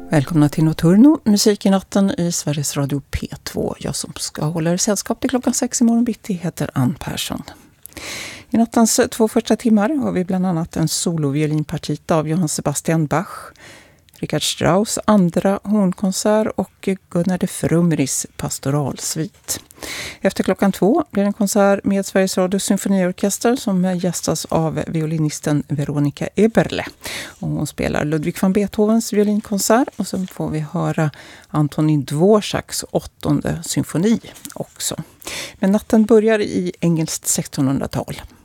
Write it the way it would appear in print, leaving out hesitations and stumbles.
Välkomna till Nocturno, musik i natten i Sveriges Radio P2. Jag som ska hålla er sällskap till klockan 6 i morgon bitti heter Ann Persson. I nattens 2 första timmar har vi bland annat en soloviolinpartita av Johann Sebastian Bach, Richard Strauss andra hornkonsert och Gunnar de Frumris pastoralsvit. Efter klockan 2 blir en konsert med Sveriges Radio Symfoniorkester som gästas av violinisten Veronica Eberle. Och hon spelar Ludwig van Beethovens violinkonsert och så får vi höra Antonin Dvoraks 8:e symfoni också. Men natten börjar i engelskt 1600-tal.